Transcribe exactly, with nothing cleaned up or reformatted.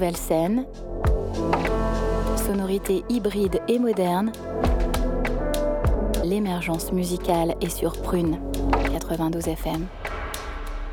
nouvelle scène, sonorités hybrides et modernes, l'émergence musicale est sur Prune quatre-vingt-douze F M.